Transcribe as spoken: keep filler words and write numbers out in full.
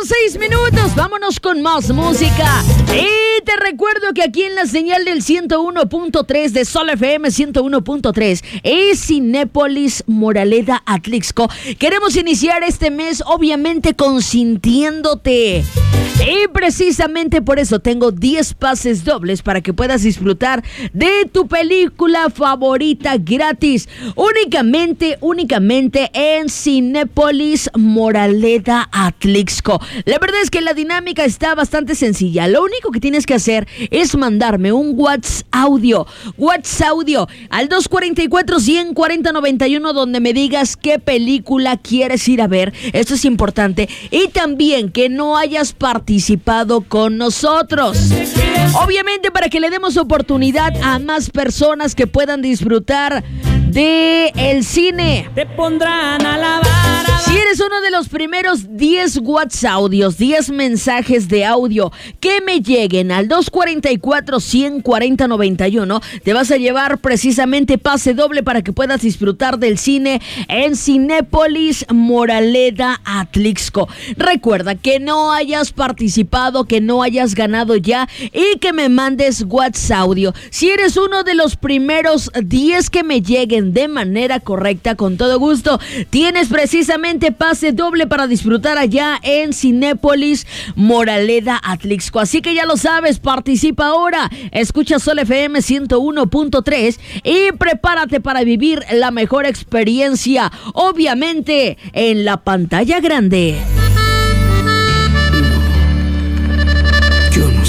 seis minutos, vámonos con más música. Y te recuerdo que aquí en la señal del ciento uno punto tres de Sol F M ciento uno punto tres es Cinépolis Moraleda Atlixco. Queremos iniciar este mes obviamente consintiéndote. Y precisamente por eso tengo diez pases dobles para que puedas disfrutar de tu película favorita gratis. Únicamente, únicamente en Cinépolis Moraleda Atlixco. La verdad es que la dinámica está bastante sencilla. Lo único que tienes que hacer es mandarme un WhatsApp audio. WhatsApp audio al dos cuatro cuatro, uno cero cuatro, nueve uno donde me digas qué película quieres ir a ver. Esto es importante. Y también que no hayas participado con nosotros. Obviamente para que le demos oportunidad a más personas que puedan disfrutar de el cine. Te pondrán a la vara. Si eres uno de los primeros diez WhatsApp audios, diez mensajes de audio que me lleguen al dos cuatro cuatro, uno cero cuatro, nueve uno, te vas a llevar precisamente pase doble para que puedas disfrutar del cine en Cinépolis Moraleda Atlixco. Recuerda que no hayas participado, que no hayas ganado ya y que me mandes WhatsApp audio. Si eres uno de los primeros diez que me lleguen de manera correcta, con todo gusto, tienes precisamente pase doble para disfrutar allá en Cinépolis Moraleda Atlixco. Así que ya lo sabes, participa ahora, escucha Sol F M ciento uno punto tres y prepárate para vivir la mejor experiencia, obviamente en la pantalla grande.